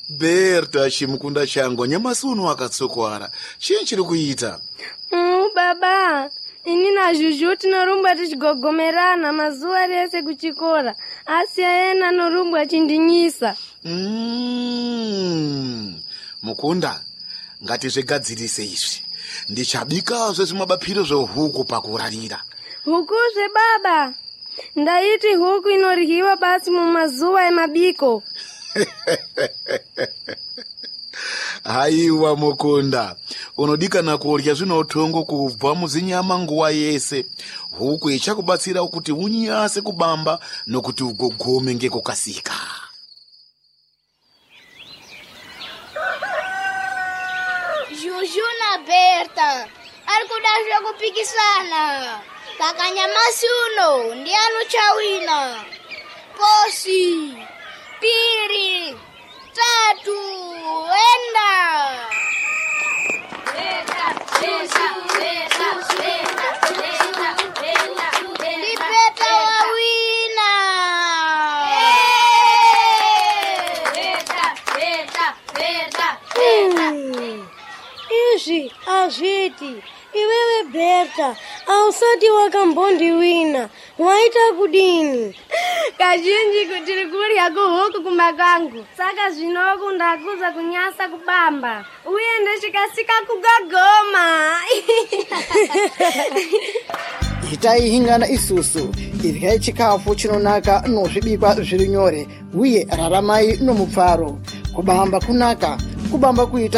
Berta chimukunda changu nyamasi uno wakatsokwara. Chii chiri kuita? Baba, ini na Juju tinorumba tichigogomerana mazuva rese kuchikora. Asi ayena anorumba achindinyisa. Mukunda, ngatizvigadzirise izvi. Ndichabikazve zvimabapiro zvehuku pakurarira. Huku baba? Ndaiti huku inoryiwa basi mumazuva emabiko. Haiwa Mukunda, unodikana kurya zvinotongo kubva muzinyama nguva yese. Huku ichakubatsira kuti unyase kubamba nokuti ugogome ngekukasika. Juju na Berta ari kuda zvekupikisana. Saka nyamasi uno ndiani uchawina. Posi, piri, tatu, enda. Ndi Berta wawina. Izvi azviti. Iwewe Berta, ausati wakambondiwina. Waita kudini? Kazhinji kuti rikurya kuhuku kumakangu. Saka zvinoku ndakuza kunyasa kubamba. Uye ndechikasika kugagoma. Itai hingana isusu. Iryai chikafu chinonaka nozvibikwa zviri nyore. Uye raramai nomupfaro. Kubamba kunaka. Kubamba kuita